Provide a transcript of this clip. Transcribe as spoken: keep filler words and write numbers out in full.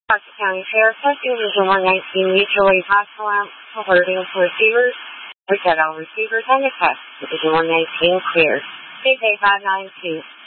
Clark County Sheriff testing Division one nineteen mutual aid house alarm alerting to receivers. We set all receivers on the test. Division one nineteen cleared. Big day five nine two.